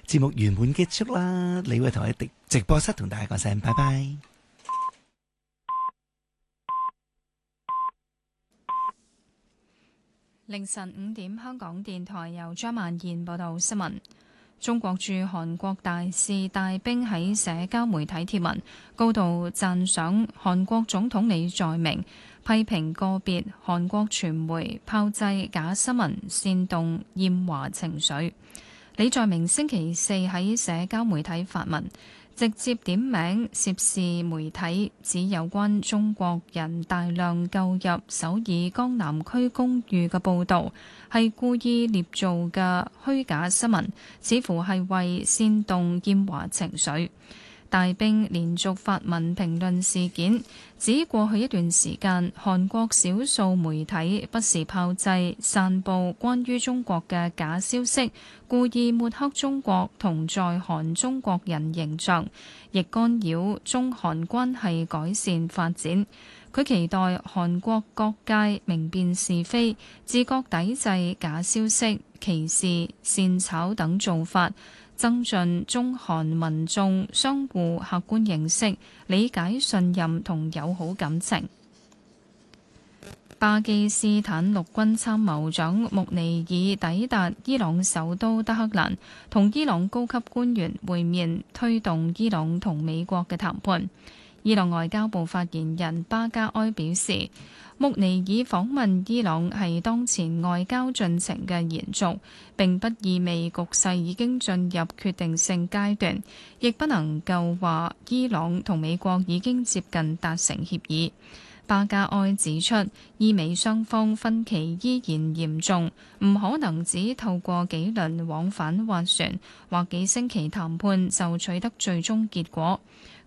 節目圓滿結束啦，你會同喺直播室同大家講聲拜拜。 凌晨5點，香港電台由張曼燕報道新聞。中國駐韓國大使戴兵喺社交媒體貼文，高度讚賞韓國總統李在明，批評個別韓國傳媒炮製假新聞，煽動厭華情緒。李在明星期四喺社交媒體發文，直接點名涉事媒體，指有關中國人大量購入首爾江南區公寓嘅報導係故意捏造嘅虛假新聞，似乎係為煽動厭華情緒。大兵連續發文評論事件，指過去一段時間，韓國少數媒體不時炮製、散佈關於中國嘅假消息，故意抹黑中國同在韓中國人形象，亦干擾中韓關係改善發展。佢期待韓國各界明辨是非，自覺抵制假消息、歧視、煽炒等做法，增進中韓民眾相互客觀認識、理解、信任同友好感情。巴基斯坦陸軍參謀長穆尼爾抵達伊朗首都德黑蘭，同伊朗高級官員會面，推動伊朗同美國嘅談判。伊朗外交部發言人巴加埃表示，穆尼爾訪問伊朗係當前外交進程嘅延續，並不意味局勢已經進入決定性階段，亦不能夠話伊朗同美國已經接近達成協議。巴加埃指出，伊美雙方分歧依然嚴重，唔可能只透過幾輪往返斡旋或幾星期談判就取得最終結果。